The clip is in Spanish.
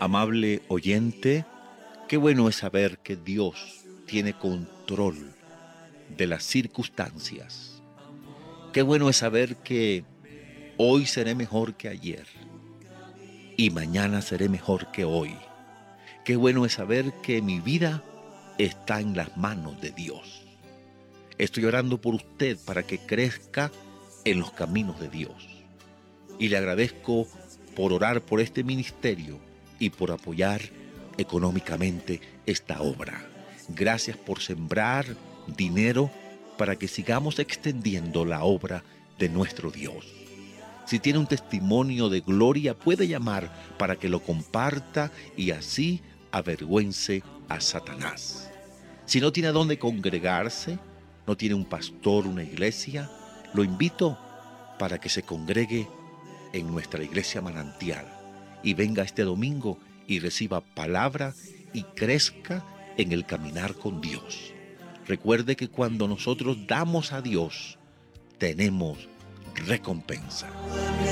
Amable oyente, qué bueno es saber que Dios tiene control de las circunstancias. Qué bueno es saber que hoy seré mejor que ayer y mañana seré mejor que hoy. Qué bueno es saber que mi vida está en las manos de Dios. Estoy orando por usted para que crezca en los caminos de Dios. Y le agradezco por orar por este ministerio y por apoyar económicamente esta obra. Gracias por sembrar dinero para que sigamos extendiendo la obra de nuestro Dios. Si tiene un testimonio de gloria, puede llamar para que lo comparta y así avergüence a Satanás. Si no tiene a dónde congregarse, no tiene un pastor, una iglesia, lo invito para que se congregue en nuestra iglesia Manantial y venga este domingo y reciba palabra y crezca en el caminar con Dios. Recuerde que cuando nosotros damos a Dios, tenemos recompensa.